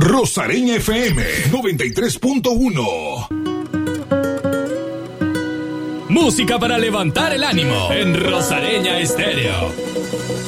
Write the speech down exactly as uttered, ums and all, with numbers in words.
Rosareña F M noventa y tres punto uno. Música para levantar el ánimo en Rosareña Estéreo.